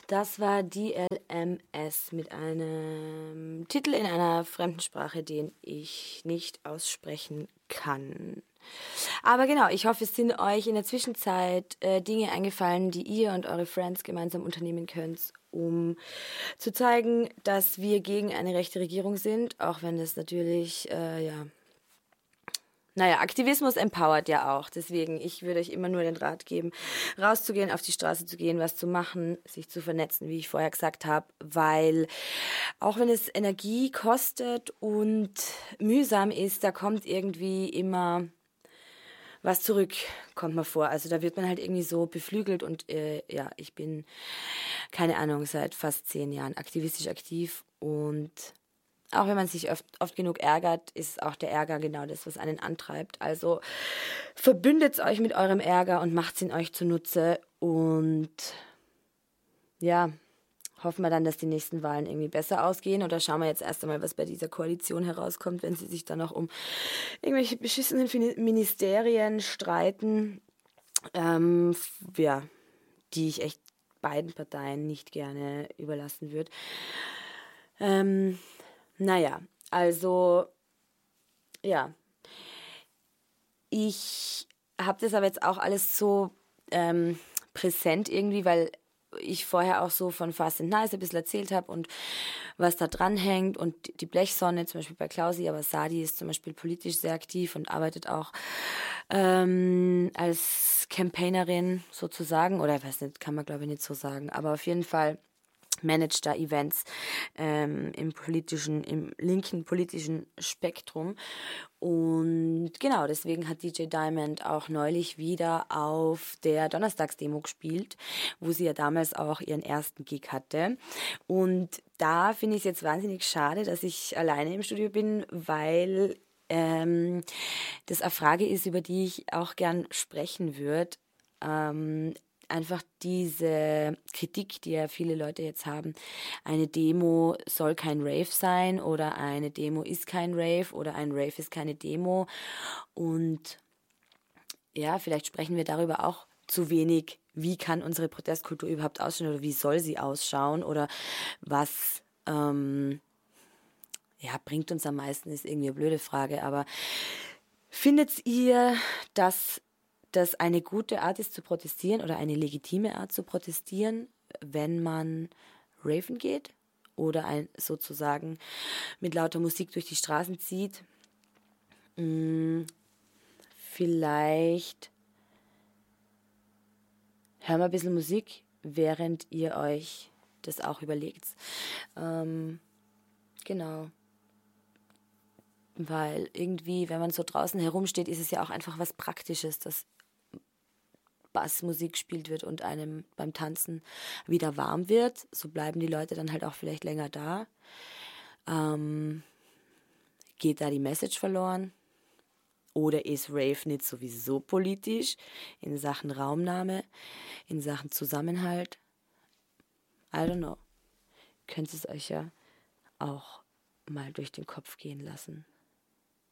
Das war DLMS mit einem Titel in einer fremden Sprache, den ich nicht aussprechen kann. Aber genau, ich hoffe, es sind euch in der Zwischenzeit Dinge eingefallen, die ihr und eure Friends gemeinsam unternehmen könnt, um zu zeigen, dass wir gegen eine rechte Regierung sind, auch wenn das natürlich, Aktivismus empowert ja auch. Deswegen, ich würde euch immer nur den Rat geben, rauszugehen, auf die Straße zu gehen, was zu machen, sich zu vernetzen, wie ich vorher gesagt habe, weil auch wenn es Energie kostet und mühsam ist, da kommt irgendwie immer was zurück, kommt mir vor. Also da wird man halt irgendwie so beflügelt und ich bin, keine Ahnung, seit fast 10 Jahren aktivistisch aktiv und auch wenn man sich oft genug ärgert, ist auch der Ärger genau das, was einen antreibt. Also verbündet euch mit eurem Ärger und macht ihn euch zunutze. Und ja, hoffen wir dann, dass die nächsten Wahlen irgendwie besser ausgehen. Oder schauen wir jetzt erst einmal, was bei dieser Koalition herauskommt, wenn sie sich dann noch um irgendwelche beschissenen Ministerien streiten. Die ich echt beiden Parteien nicht gerne überlassen würde. Ich habe das aber jetzt auch alles so präsent irgendwie, weil ich vorher auch so von Fast and Nice ein bisschen erzählt habe und was da dran hängt und die Blechsonne, zum Beispiel bei Klausi, aber Sadi ist zum Beispiel politisch sehr aktiv und arbeitet auch als Campaignerin sozusagen, oder ich weiß nicht, kann man glaube ich nicht so sagen, aber auf jeden Fall managt da Events im linken politischen Spektrum. Und genau, deswegen hat DJ Diamond auch neulich wieder auf der Donnerstagsdemo gespielt, wo sie ja damals auch ihren ersten Gig hatte. Und da finde ich es jetzt wahnsinnig schade, dass ich alleine im Studio bin, weil das eine Frage ist, über die ich auch gern sprechen würde. Einfach diese Kritik, die ja viele Leute jetzt haben, eine Demo soll kein Rave sein oder eine Demo ist kein Rave oder ein Rave ist keine Demo. Und ja, vielleicht sprechen wir darüber auch zu wenig, wie kann unsere Protestkultur überhaupt ausschauen oder wie soll sie ausschauen oder was bringt uns am meisten, ist irgendwie eine blöde Frage, aber findet ihr, dass das eine gute Art ist zu protestieren oder eine legitime Art zu protestieren, wenn man raven geht oder sozusagen mit lauter Musik durch die Straßen zieht? Vielleicht hören wir ein bisschen Musik, während ihr euch das auch überlegt. Genau. Weil irgendwie, wenn man so draußen herumsteht, ist es ja auch einfach was Praktisches, dass Bassmusik gespielt wird und einem beim Tanzen wieder warm wird. So bleiben die Leute dann halt auch vielleicht länger da. Geht da die Message verloren? Oder ist Rave nicht sowieso politisch in Sachen Raumnahme, in Sachen Zusammenhalt? I don't know. Könnt es euch ja auch mal durch den Kopf gehen lassen.